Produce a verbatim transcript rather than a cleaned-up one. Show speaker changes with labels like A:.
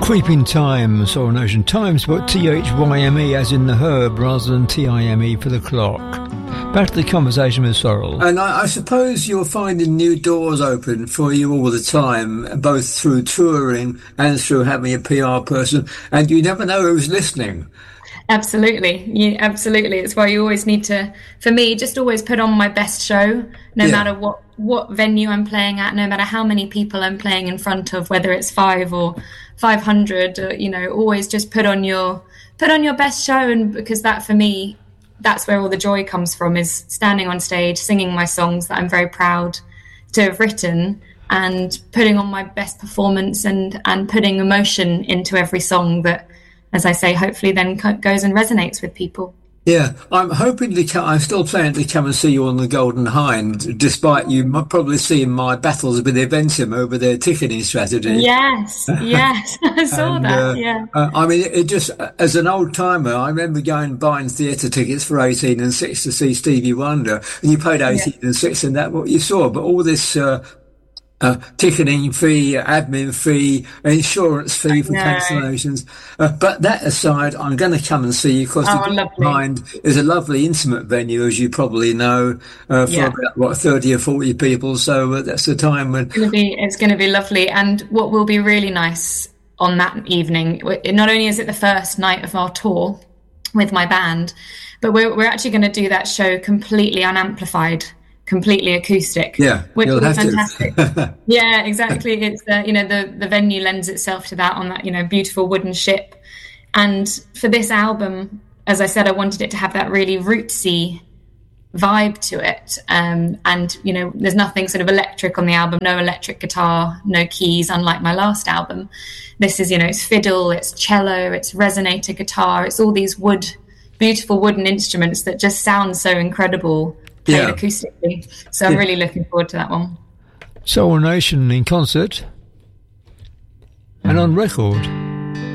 A: Creeping Time, Soul Nation Times, but T H Y M E as in the herb rather than T I M E for the clock. Back to the conversation with Sorrel.
B: And I, I suppose you're finding new doors open for you all the time, both through touring and through having a P R person, and you never know who's listening.
C: Absolutely. Yeah, absolutely. It's why you always need to, for me, just always put on my best show, no yeah. matter what, what venue I'm playing at, no matter how many people I'm playing in front of, whether it's five or five hundred, or, you know, always just put on your, put on your best show. And because that, for me, that's where all the joy comes from, is standing on stage, singing my songs that I'm very proud to have written, and putting on my best performance and, and putting emotion into every song that, as I say, hopefully then goes and resonates with people.
B: Yeah, I'm hoping to come, I'm still planning to come and see you on the Golden Hind, despite you probably seeing my battles with Eventim over their ticketing strategy.
C: Yes, yes, I saw and, that, uh, yeah.
B: Uh, I mean, it, it just, as an old timer, I remember going and buying theatre tickets for eighteen and six to see Stevie Wonder, and you paid eighteen yeah. and six, and that's what you saw. But all this uh, Uh, ticketing fee, admin fee, insurance fee for cancellations. Uh, but that aside, I'm going to come and see you because
C: oh,
B: the Mind is a lovely intimate venue, as you probably know, uh, for yeah. about, what, thirty or forty people. So uh, that's the time when...
C: It's going to be, it's going to be lovely. And what will be really nice on that evening, not only is it the first night of our tour with my band, but we're, we're actually going to do that show completely unamplified, completely acoustic,
B: yeah,
C: which
B: will
C: will be
B: have
C: fantastic.
B: To.
C: Yeah, exactly. It's uh, you know, the the venue lends itself to that on that, you know, beautiful wooden ship. And for this album, as I said, I wanted it to have that really rootsy vibe to it. Um, and you know, there's nothing sort of electric on the album, no electric guitar, no keys, unlike my last album. This is, you know, it's fiddle, it's cello, it's resonator guitar, it's all these wood, beautiful wooden instruments that just sound so incredible played yeah. acoustically. So I'm yeah. really looking forward to that one.
A: Soul Nation in concert and on record.